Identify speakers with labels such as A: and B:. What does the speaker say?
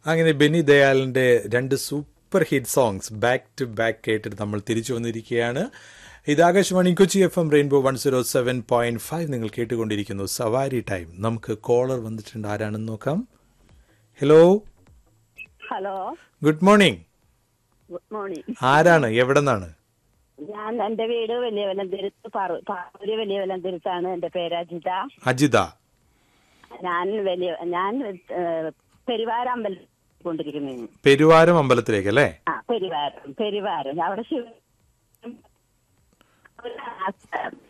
A: അങ്ങനെ ബെന്നി ദയാലിന്റെ രണ്ട് super hit songs back to back കേട്ടിട്ട് നമ്മൾ തിരിച്ചു വന്നിരിക്കുകയാണ്. ഇത് ആകാശവാണി കൊച്ചി FM റെയിൻബോ 107.5 നിങ്ങൾ കേട്ടുകൊണ്ടിരിക്കുന്നു സവാരി ടൈം. നമുക്ക് കോളർ വന്നിട്ടുണ്ട്, ആരാണെന്ന് നോക്കാം. Hello
B: hello,
A: good morning.
B: Good morning.
A: ആരാണ്, എവിടെ നിന്നാണ്?
B: ഞാൻ എന്റെ വീട് വലിയ വലന്തിരുത്ത്, പാറൂര് വലിയ വലന്തിരുത്താണ്. എന്റെ പേര് അജിത.
A: അജിത.
B: ഞാൻ പെരുവാരം അമ്പലത്തിൽ കൊണ്ടിരിക്കുന്നു.
A: പെരുവാരം അമ്പലത്തിലേക്ക് അല്ലേ?
B: പെരുവാരം അവിടെ